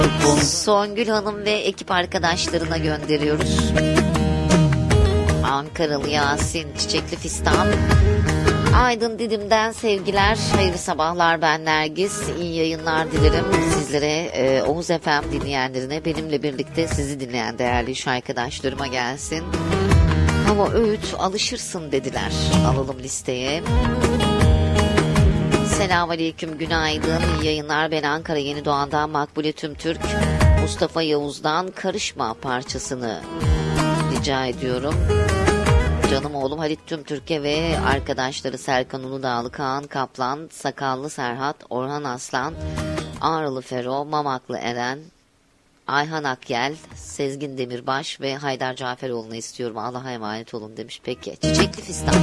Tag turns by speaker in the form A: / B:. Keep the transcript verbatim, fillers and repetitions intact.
A: Songül Hanım ve ekip arkadaşlarına gönderiyoruz. Ankaralı Yasin, Çiçekli Fistan. Aydın Didim'den sevgiler, hayırlı sabahlar, ben Nergis, iyi yayınlar dilerim sizlere, e, Oğuz F M dinleyenlerine, benimle birlikte sizi dinleyen değerli iş arkadaşlarıma gelsin. Hava öğüt, alışırsın dediler, alalım listeye. Selamünaleyküm, günaydın, iyi yayınlar, ben Ankara Yeni Doğan'dan Makbule Tümtürk, Mustafa Yavuz'dan Karışma parçasını rica ediyorum. Canım oğlum Halit Tümtürk'e ve arkadaşları Serkan Uludağlı, Kaan Kaplan, Sakallı Serhat, Orhan Aslan, Ağrılı Fero, Mamaklı Eren, Ayhan Akyel, Sezgin Demirbaş ve Haydar Caferoğlu'na istiyorum. Allah'a emanet olun demiş. Peki. Çiçekli Fistan.